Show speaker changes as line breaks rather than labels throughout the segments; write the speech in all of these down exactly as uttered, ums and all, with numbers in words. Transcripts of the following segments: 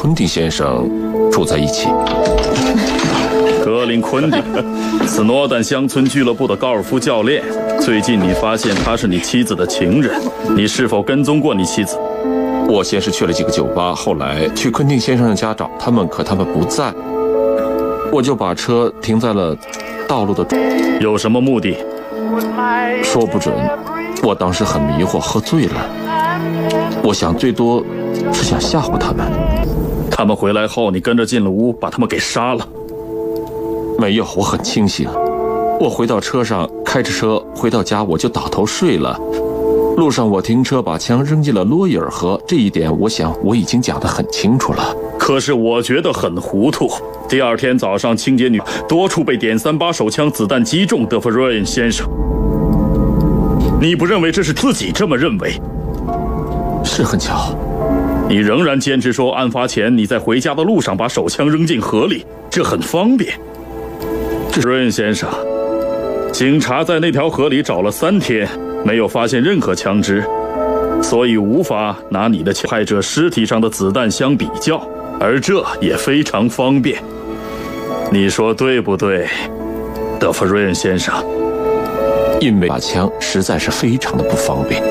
昆汀先生住在一起。
格林昆汀，斯诺丹乡村俱乐部的高尔夫教练。最近你发现他是你妻子的情人，你是否跟踪过你妻子？
我先是去了几个酒吧，后来去昆汀先生的家找他们，可他们不在，我就把车停在了道路的。
有什么目的？
说不准。我当时很迷惑，喝醉了。我想最多是想吓唬他们。
他们回来后，你跟着进了屋，把他们给杀了。
没有，我很清醒。我回到车上，开着车回到家，我就倒头睡了。路上我停车，把枪扔进了洛伊尔河，这一点我想我已经讲得很清楚了。
可是我觉得很糊涂。第二天早上，清洁女多处被点三八手枪子弹击中，德弗瑞恩先生。你不认为这是自己这么认为？
是很巧。
你仍然坚持说，案发前你在回家的路上把手枪扔进河里，这很方便。瑞恩先生，警察在那条河里找了三天，没有发现任何枪支，所以无法拿你的害者尸体上的子弹相比较，而这也非常方便。你说对不对，德弗瑞恩先生？
因为把枪实在是非常的不方便。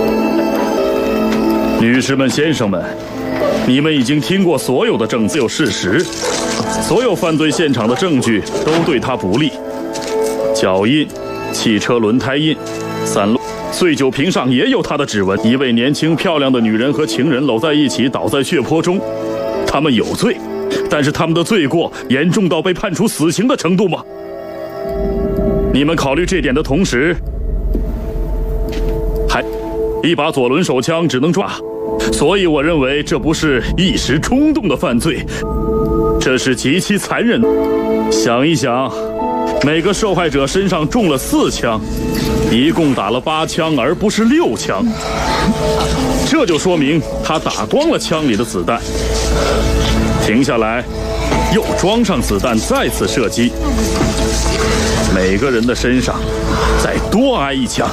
女士们、先生们，你们已经听过所有的证据，有事实，所有犯罪现场的证据都对他不利。脚印、汽车轮胎印、散落醉酒瓶上也有他的指纹。一位年轻漂亮的女人和情人搂在一起，倒在血泊中。他们有罪，但是他们的罪过严重到被判处死刑的程度吗？你们考虑这点的同时，还一把左轮手枪只能抓，所以我认为这不是一时冲动的犯罪，这是极其残忍的。想一想，每个受害者身上中了四枪，一共打了八枪，而不是六枪，这就说明他打光了枪里的子弹，停下来，又装上子弹，再次射击。每个人的身上再多挨一枪。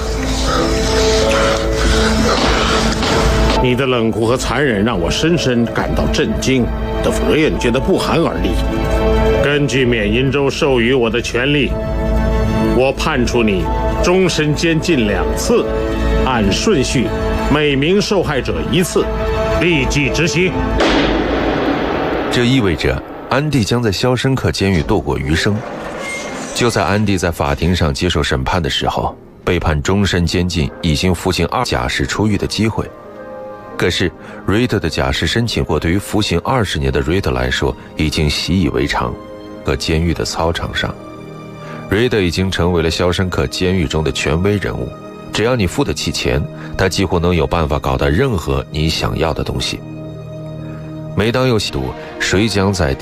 你的冷酷和残忍让我深深感到震惊。德弗瑞恩觉得不寒而栗。根据缅因州授予我的权利，我判处你终身监禁两次，按顺序每名受害者一次，立即执行。
这意味着安迪将在肖申克监狱度过余生。就在安迪在法庭上接受审判的时候，被判终身监禁，已经服刑二假释出狱的机会。可是瑞德的假释申请过，对于服刑二十年的瑞德来说已经习以为常。和监狱的操场上，瑞德已经成为了肖申克监狱中的权威人物。只要你付得起钱，他几乎能有办法搞到任何你想要的东西。每当有吸毒，谁将在第